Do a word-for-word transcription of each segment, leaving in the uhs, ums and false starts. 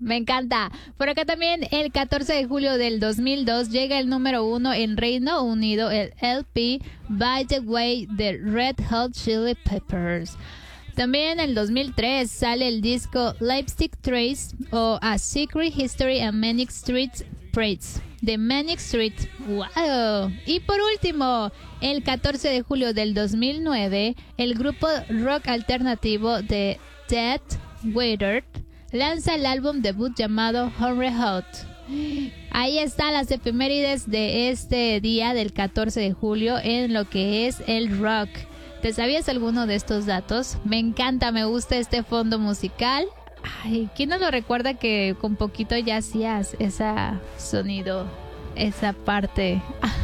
Me encanta. Por acá también el catorce de julio del dos mil dos llega el número uno en Reino Unido, el L P By the Way de Red Hot Chili Peppers. También en el dos mil tres sale el disco Lipstick Trace o A Secret History and Manic Street Praise de Manic Street. ¡Wow! Y por último, el catorce de julio del dos mil nueve, el grupo rock alternativo de Dead Weather lanza el álbum debut llamado Hungry Hot. Ahí están las efemérides de este día del catorce de julio en lo que es el rock. ¿Te sabías alguno de estos datos? Me encanta, me gusta este fondo musical. Ay, ¿quién no lo recuerda que con poquito ya hacías ese sonido, esa parte?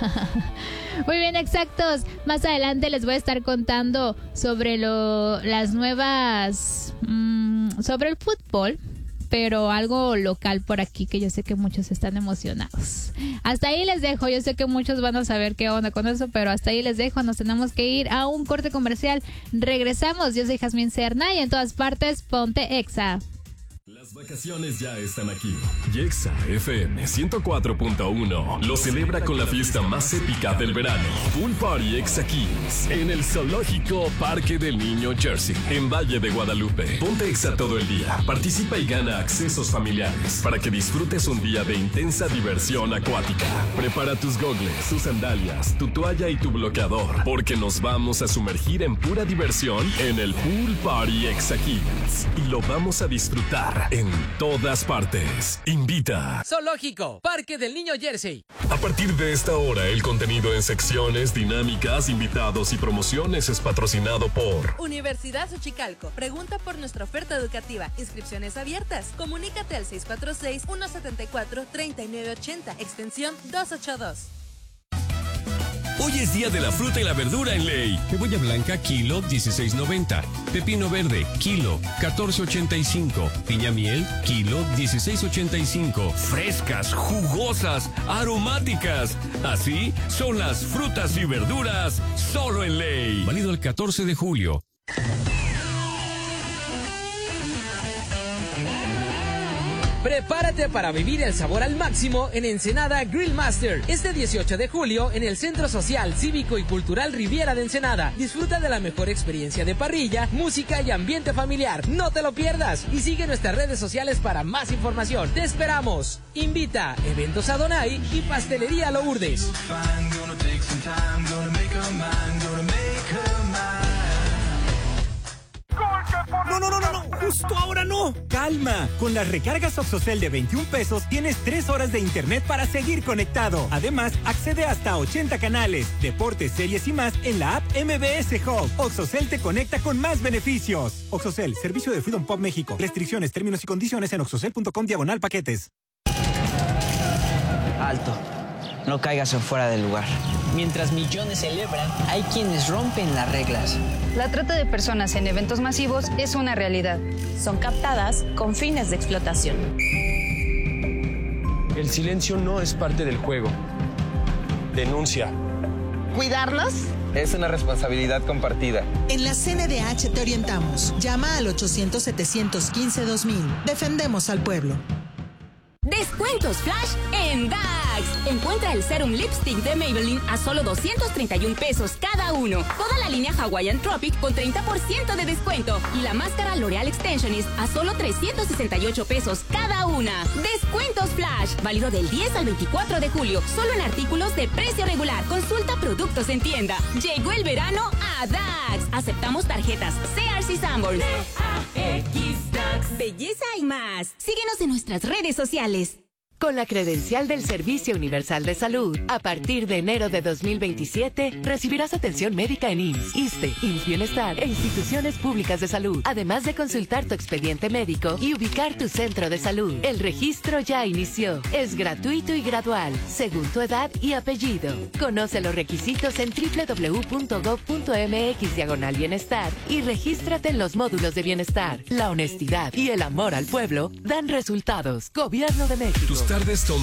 Muy bien, exactos. Más adelante les voy a estar contando sobre lo, las nuevas, mmm, sobre el fútbol, pero algo local por aquí que yo sé que muchos están emocionados. Hasta ahí les dejo, yo sé que muchos van a saber qué onda con eso, pero hasta ahí les dejo, nos tenemos que ir a un corte comercial. Regresamos, yo soy Jazmín Serna y en todas partes, ponte Exa. Las vacaciones ya están aquí. Y Exa F M ciento cuatro punto uno lo celebra con la fiesta más épica del verano. Pool Party Exa Kids en el Zoológico Parque del Niño Jersey, en Valle de Guadalupe. Ponte Exa todo el día. Participa y gana accesos familiares para que disfrutes un día de intensa diversión acuática. Prepara tus gogles, tus sandalias, tu toalla y tu bloqueador, porque nos vamos a sumergir en pura diversión en el Pool Party Exa Kids. Y lo vamos a disfrutar en todas partes. Invita. Zoológico, Parque del Niño Jersey. A partir de esta hora, el contenido en secciones, dinámicas, invitados y promociones es patrocinado por Universidad Xochicalco. Pregunta por nuestra oferta educativa. Inscripciones abiertas. Comunícate al seis cuatro seis, uno siete cuatro, tres nueve ocho cero, extensión doscientos ochenta y dos. Hoy es día de la fruta y la verdura en Ley. Cebolla blanca, kilo, dieciséis noventa. Pepino verde, kilo, catorce ochenta y cinco. Piña miel, kilo, dieciséis ochenta y cinco. Frescas, jugosas, aromáticas. Así son las frutas y verduras solo en Ley. Válido el catorce de julio. Prepárate para vivir el sabor al máximo en Ensenada Grill Master. Este dieciocho de julio en el Centro Social, Cívico y Cultural Riviera de Ensenada. Disfruta de la mejor experiencia de parrilla, música y ambiente familiar. No te lo pierdas y sigue nuestras redes sociales para más información. Te esperamos. Invita Eventos Adonai y Pastelería Lourdes. No, no, no, no, no, justo ahora no. Calma, con las recargas Oxocel de veintiún pesos tienes tres horas de internet para seguir conectado. Además, accede hasta a ochenta canales, deportes, series y más en la app M B S Hub. Oxocel te conecta con más beneficios. Oxocel, servicio de Freedom Pop México. Restricciones, términos y condiciones en oxocel.com diagonal paquetes. Alto. No caigas en fuera del lugar. Mientras millones celebran, hay quienes rompen las reglas. La trata de personas en eventos masivos es una realidad. Son captadas con fines de explotación. El silencio no es parte del juego. Denuncia. ¿Cuidarlos? Es una responsabilidad compartida. En la C N D H te orientamos. Llama al ochocientos, setecientos quince, dos mil. Defendemos al pueblo. Descuentos flash en Dax. Encuentra el Serum Lipstick de Maybelline a solo doscientos treinta y un pesos cada uno. Toda la línea Hawaiian Tropic con treinta por ciento de descuento. Y la máscara L'Oreal Extensionist a solo trescientos sesenta y ocho pesos cada una. Descuentos flash. Válido del diez al veinticuatro de julio. Solo en artículos de precio regular. Consulta productos en tienda. Llegó el verano a Dax. Aceptamos tarjetas C R C Sanborns. D A X Dax. Belleza y más. Síguenos en nuestras redes sociales. Con la credencial del Servicio Universal de Salud, a partir de enero de dos mil veintisiete, recibirás atención médica en I M S S, ISSSTE, I M S S Bienestar e instituciones públicas de salud, además de consultar tu expediente médico y ubicar tu centro de salud. El registro ya inició. Es gratuito y gradual, según tu edad y apellido. Conoce los requisitos en doble u doble u doble u punto gob punto m x diagonal bienestar y regístrate en los módulos de bienestar. La honestidad y el amor al pueblo dan resultados. Gobierno de México. Tus tardes